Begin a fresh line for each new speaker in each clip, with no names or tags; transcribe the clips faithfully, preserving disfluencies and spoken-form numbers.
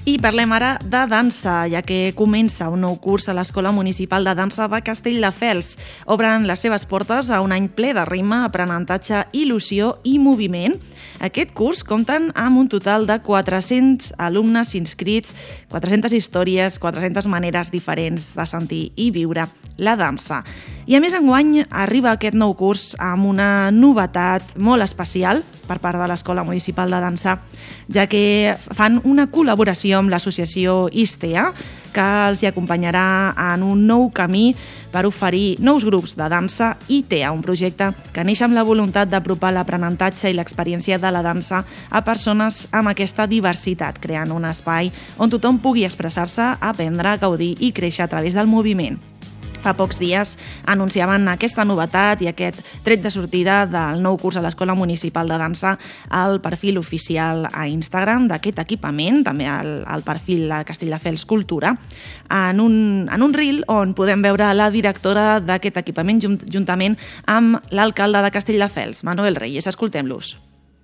I parlem ara de dansa, ja que comença un nou curs a l'Escola Municipal de Dansa de Castelldefels. Obren les seves portes a un any ple de ritme, aprenentatge, il·lusió i moviment. Aquest curs compten amb un total de quatre-cents alumnes inscrits, quatre-centes històries, quatre-centes maneres diferents de sentir i viure la dansa. I a més, enguany arriba aquest nou curs amb una novetat molt especial per part de l'Escola Municipal de Dansa, ja que fan una col·laboració amb l'associació ISTEA, que els hi acompanyarà en un nou camí per oferir nous grups de dansa I T E A, un projecte que neix amb la voluntat d'apropar l'aprenentatge i l'experiència de la dansa a persones amb aquesta diversitat, creant un espai on tothom pugui expressar-se, aprendre, gaudir i créixer a través del moviment. Fa pocs dies anunciaven aquesta novetat i aquest tret de sortida del nou curs a l'Escola Municipal de Dansa al perfil oficial a Instagram d'aquest equipament, també al, al perfil de Castelldefels Cultura, en un, en un reel on podem veure la directora d'aquest equipament junt, juntament amb l'alcalde de Castelldefels, Manuel Reyes. Escoltem-los.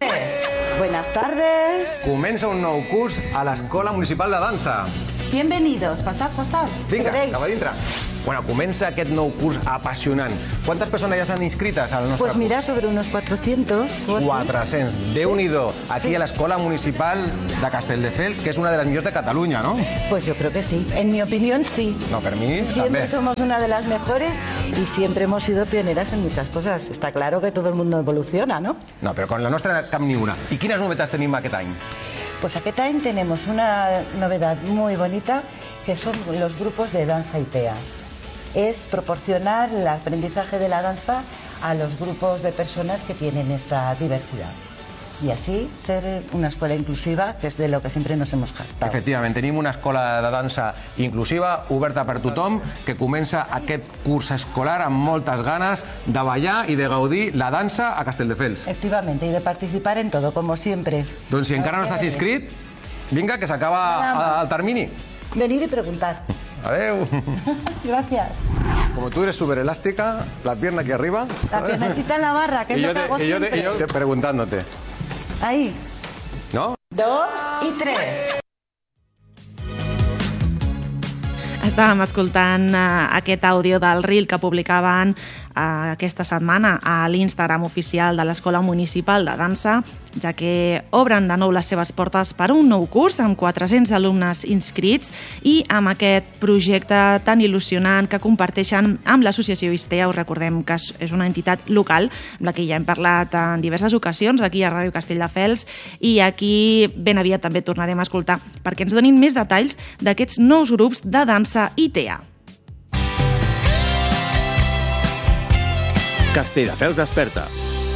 Buenas tardes.
Comença un nou curs a l'Escola Municipal de Dansa.
Bienvenidos, pasad, pasad.
Vinga, cap a dintre. Bueno, comença aquest nou curs apassionant. Quantes persones ja s'han inscrites al nostre
Pues mira, sobre unos cuatrocientos.
quatre-cents. Déu-n'hi-do. Aquí a l'Escola Municipal de Castelldefels, que és una de les millors de Catalunya, ¿no?
Pues yo creo que sí. En mi opinión, sí.
No, per mi
Siempre
també.
somos una de las mejores y siempre hemos sido pioneras en muchas cosas. Está claro que todo el mundo evoluciona, ¿no?
No, però con la nostra cap ni una. I quines novetats tenim aquest any?
Pues aquest any tenemos una novedad muy bonita, que son los grupos de danza I T E A. Es proporcionar el aprendizaje de la danza a los grupos de personas que tienen esta diversidad. Y así ser una escuela inclusiva, que es de lo que siempre nos hemos jactado.
Efectivament, tenim una escola de dansa inclusiva, oberta per tothom, que comença aquest curs escolar amb moltes ganes de ballar i de gaudir la dansa a Castelldefels.
Efectivamente, y de participar en todo, como siempre.
Doncs si encara no estàs inscrit, vinga, que s'acaba el termini.
Venir y preguntar.
Adeu.
Gracias.
Como tú eres súper elástica, la pierna aquí arriba.
La piernecita en la barra, que es lo que hago
y yo te,
siempre.
y yo te preguntándote.
Ahí.
¿No?
Dos y tres.
Estàvem escoltant uh, aquest àudio del reel que publicaven uh, aquesta setmana a l'Instagram oficial de l'Escola Municipal de Dansa, ja que obren de nou les seves portes per un nou curs amb quatre-cents alumnes inscrits i amb aquest projecte tan il·lusionant que comparteixen amb l'associació ISTEA. Us recordem que és una entitat local amb la que ja hem parlat en diverses ocasions aquí a Ràdio Castelldefels, i aquí ben aviat també tornarem a escoltar perquè ens donin més detalls d'aquests nous grups de dansa I T E A.
Castelldefels desperta.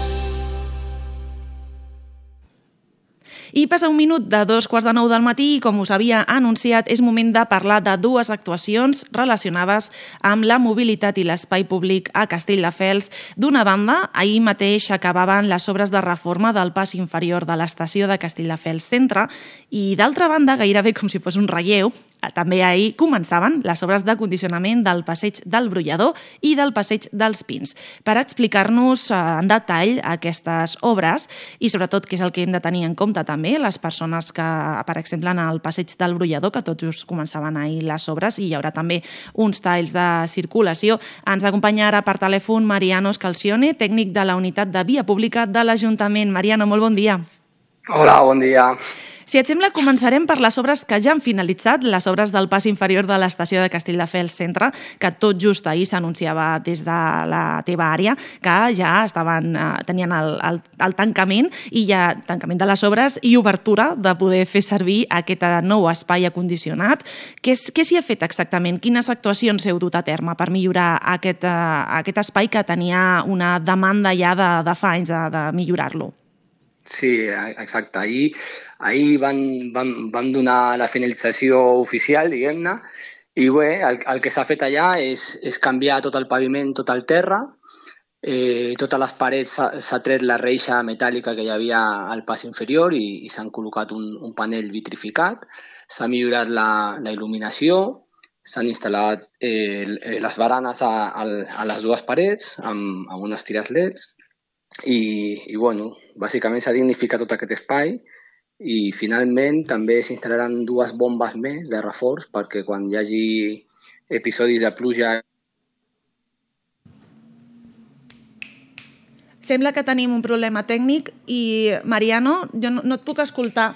I passa un minut de dos quarts de nou del matí i, com us havia anunciat, és moment de parlar de dues actuacions relacionades amb la mobilitat i l'espai públic a Castelldefels. D'una banda, ahir mateix acabaven les obres de reforma del pas inferior de l'estació de Castelldefels Centre i, d'altra banda, gairebé com si fos un relleu, també ahir començaven les obres de condicionament del passeig del Brollador i del passeig dels Pins. Per explicar-nos en detall aquestes obres i, sobretot, què és el que hem de tenir en compte també les persones que, per exemple, en el passeig del Brollador, que tot just començaven ahir les obres i hi haurà també uns talls de circulació. Ens acompanya ara per telèfon Mariano Scalzione, tècnic de la unitat de via pública de l'Ajuntament. Mariano, molt bon dia.
Hola, bon dia.
Si et sembla, començarem per les obres que ja han finalitzat, les obres del pas inferior de l'estació de Castelldefels Centre, que tot just ahir s'anunciava des de la teva àrea, que ja estaven, eh, tenien el, el, el tancament i ja tancament de les obres i obertura de poder fer servir aquest nou espai acondicionat. Què, què s'hi ha fet exactament? Quines actuacions heu dut a terme per millorar aquest, eh, aquest espai que tenia una demanda ja de, de fa anys de, de millorar-lo?
Sí, exacte. Ahir, ahir van, van, van donar la finalització oficial, diguem-ne, i bé, el, el que s'ha fet allà és, és canviar tot el paviment, tot el terra, eh, totes les parets s'ha tret la reixa metàl·lica que hi havia al pas inferior i, i s'han col·locat un, un panell vitrificat, s'ha millorat la, la il·luminació, s'han instal·lat eh, les baranes a, a, a les dues parets amb, amb unes tires L E Ds. I, i bueno, bàsicament s'ha dignificat tot aquest espai i finalment també s'instal·laran dues bombes més de reforç perquè quan hi hagi episodis de pluja...
Sembla que tenim un problema tècnic i, Mariano, jo no, no et puc escoltar.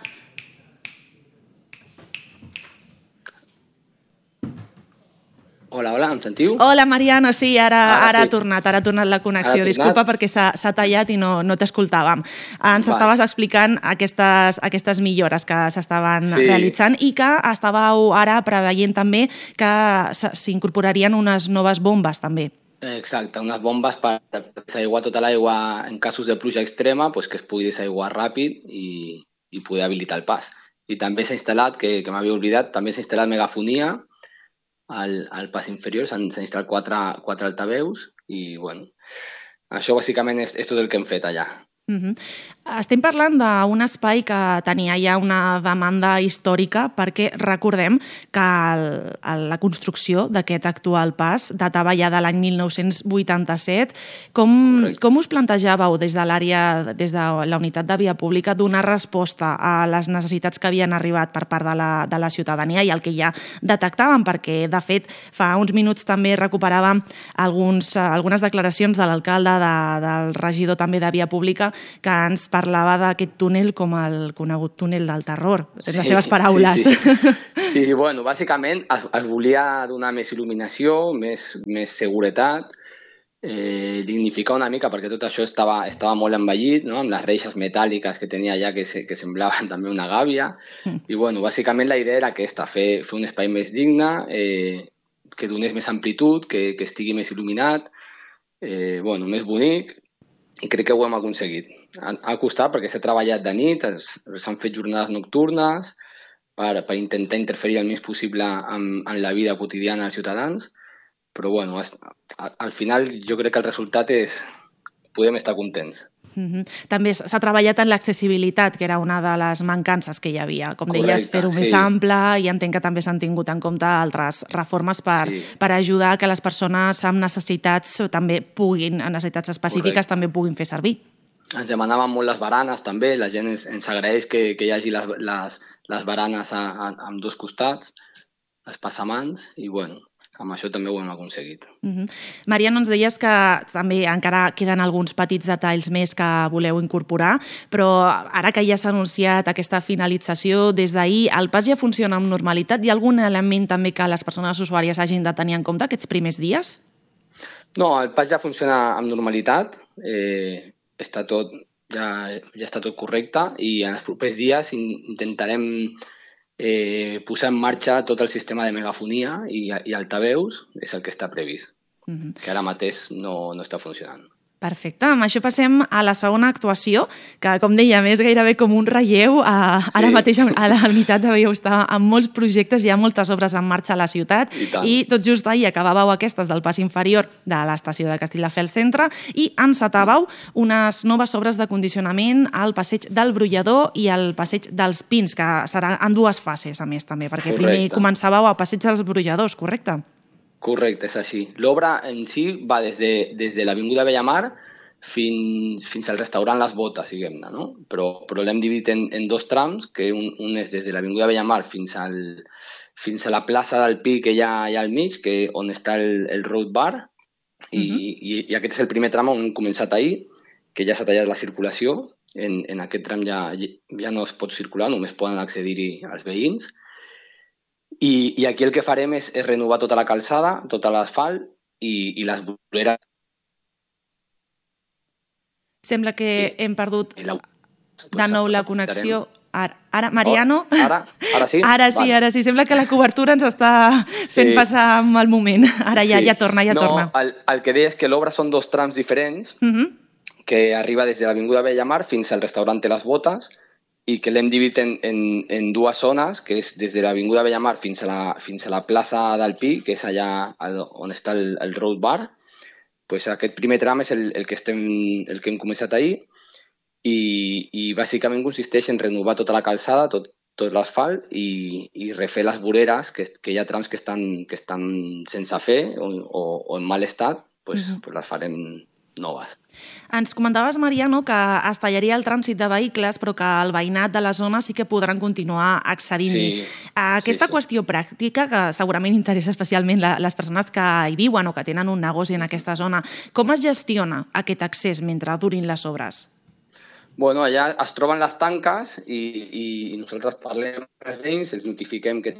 Hola, hola, em sentiu?
Hola, Mariano, sí, ara,
ara,
ara
sí.
ha tornat, ara ha tornat la connexió. Disculpa perquè s'ha tallat i no, no t'escoltàvem. Ens vale. estaves explicant aquestes, aquestes millores que s'estaven sí. realitzant i que estàveu ara preveient també que s'incorporarien unes noves bombes també.
Exacte, unes bombes per desaiguar tota l'aigua en casos de pluja extrema, doncs que es pugui desaiguar ràpid i, i poder habilitar el pas. I també s'ha instal·lat, que, que m'havia oblidat, també s'ha instal·lat megafonia al, al pas inferior, s'han instal·lat quatre, quatre altaveus i, bueno, això bàsicament és, és tot el que hem fet allà.
Uh-huh. Estem parlant d'un espai que tenia ja una demanda històrica perquè recordem que el, el, la construcció d'aquest actual pas datava ja de l'any mil nou-cents vuitanta-set. Com, com us plantejàveu des de l'àrea, des de la unitat de via pública, donar resposta a les necessitats que havien arribat per part de la, de la ciutadania i el que ja detectàvem? Perquè, de fet, fa uns minuts també recuperàvem alguns, algunes declaracions de l'alcalde, de, del regidor també de via pública, que ens parlava d'aquest túnel com el conegut túnel del terror, sí, les seves paraules.
Sí, sí. sí bueno, bàsicament es, es volia donar més il·luminació, més, més seguretat, eh, dignificar una mica, perquè tot això estava, estava molt envellit, no? Amb les reixes metàl·liques que tenia allà que, se, que semblaven també una gàbia. Mm. I bueno, bàsicament la idea era aquesta, fer, fer un espai més digne, eh, que donés més amplitud, que, que estigui més il·luminat, eh, bueno, més bonic, i crec que ho hem aconseguit. Ha costat perquè s'ha treballat de nit, s'han fet jornades nocturnes per, per intentar interferir el més possible en, en la vida quotidiana dels ciutadans, però bueno, al final jo crec que el resultat és... podem estar contents.
Mm-hmm. També s'ha treballat en l'accessibilitat, que era una de les mancances que hi havia. Com Correcte, deies, fer-ho sí. més ample, i entenc que també s'han tingut en compte altres reformes per, sí. per ajudar que les persones amb necessitats també puguin, necessitats específiques Correcte. també puguin fer servir.
Ens demanaven molt les baranes també, la gent ens, ens agraeix que, que hi hagi les, les, les baranes a, a, a dos costats, els passamans, i bueno, amb això també ho hem aconseguit.
Uh-huh. Mariano, ens deies que també encara queden alguns petits detalls més que voleu incorporar, però ara que ja s'ha anunciat aquesta finalització, des d'ahir el pas ja funciona amb normalitat? Hi ha algun element també que les persones usuàries hagin de tenir en compte aquests primers dies?
No, el pas ja funciona amb normalitat, eh, està tot, ja, ja està tot correcte i en els propers dies intentarem Eh, posar en marxa tot el sistema de megafonia i, i altaveus, és el que està previst, uh-huh. que ara mateix no, no està funcionant.
Perfecte, amb això passem a la segona actuació, que com dèiem és gairebé com un relleu. A, sí. Ara mateix a la unitat de veieu està amb molts projectes, hi ha moltes obres en marxa a la ciutat i, i tot just ahir acabàveu aquestes del pas inferior de l'estació de Castelldefels Centre i encetàveu unes noves obres de condicionament al passeig del Brollador i al passeig dels Pins, que serà en dues fases a més també, perquè Correcte. primer començàveu al passeig dels Brolladors, correcte?
Correcte, és així. L'obra en si va des de, des de l'Avinguda Bellamar fins, fins al restaurant Les Botes, diguem-ne, no? Però, però l'hem dividit en, en dos trams, que un, un és des de l'Avinguda Bellamar fins, al, fins a la plaça del Pi que hi ha allà al mig, que, on està el, el Road Bar, i, uh-huh. i, i aquest és el primer tram on hem començat ahir, que ja s'ha tallat la circulació. En, en aquest tram ja, ja no es pot circular, només poden accedir-hi els veïns. I, i aquí el que farem és, és renovar tota la calçada, tota l'asfalt i, i les voreres.
Sembla que I, hem perdut la, de nou la connexió. Ara, ara Mariano?
Oh, ara, ara sí?
Ara sí, vale. ara sí. Sembla que la cobertura ens està fent sí. passar un mal moment. Ara ja, sí. ja torna, ja
no,
torna.
El, el que deia és que l'obra són dos trams diferents, uh-huh. que arriba des de l'Avinguda Bellamar fins al restaurant de Les Botes, i que l'hem dividit en, en, en dues zones, que és des de l'Avinguda Bellamar fins a la, fins a la plaça del Pi, que és allà on està el, el Road Bar. Pues aquest primer tram és el, el, que estem, el que hem començat ahir i, i bàsicament consisteix en renovar tota la calçada, tot, tot l'asfalt i, i refer les voreres, que, que hi ha trams que estan, que estan sense fer o, o, o en mal estat, pues, uh-huh. pues les farem noves.
Ens comentaves, Mariano, que es tallaria el trànsit de vehicles, però que el veïnat de la zona sí que podran continuar accedint-hi.
Sí,
Aquesta
sí, sí.
qüestió pràctica, que segurament interessa especialment les persones que hi viuen o que tenen un negoci en aquesta zona, com es gestiona aquest accés mentre durin les obres?
Bueno, allà es troben les tanques i, i nosaltres parlem amb els veïns, els notifiquem que...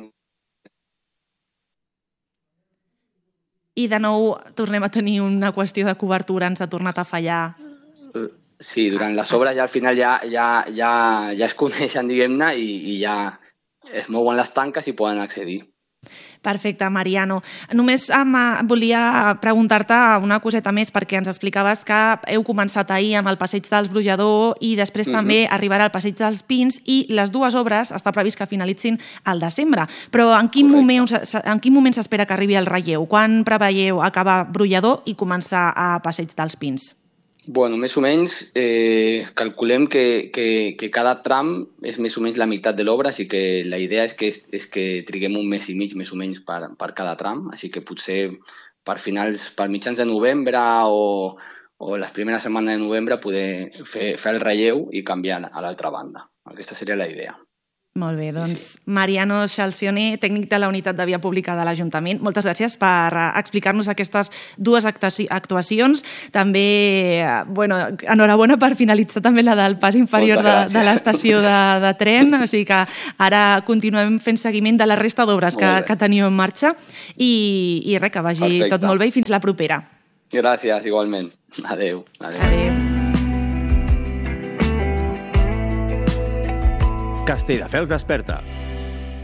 I de nou tornem a tenir una qüestió de cobertura, ens ha tornat a fallar.
Sí, durant les obres ja al final ja, ja, ja, ja es coneixen, diguem-ne, i, i ja es mouen les tanques i poden accedir.
Perfecte, Mariano. Només em, volia preguntar-te una coseta més, perquè ens explicaves que heu començat ahir amb el Passeig dels Brollador i després uh-huh. també arribarà al Passeig dels Pins, i les dues obres està previst que finalitzin al desembre. Però en quin moment, en quin moment s'espera que arribi el relleu? Quan preveieu acabar Brollador i començar a Passeig dels Pins?
Bueno, més o menys eh, calculem que, que, que cada tram és més o menys la meitat de l'obra, així que la idea és que, és que triguem un mes i mig més o menys per, per cada tram, així que potser per finals, per mitjans de novembre o, o les primeres setmanes de novembre poder fer, fer el relleu i canviar a l'altra banda. Aquesta seria la idea.
Molt bé, doncs
sí, sí.
Mariano Xalcione, tècnic de la Unitat de Via Pública de l'Ajuntament, moltes gràcies per explicar-nos aquestes dues actuacions. També, bueno, enhorabona per finalitzar també la del pas inferior de, de l'estació de, de tren, o sigui que ara continuem fent seguiment de la resta d'obres que, que teniu en marxa i, i res, que vagi Perfecte. Tot molt bé i fins la propera.
Gràcies, igualment. Adéu. Adéu.
Adéu.
Castelldefels desperta.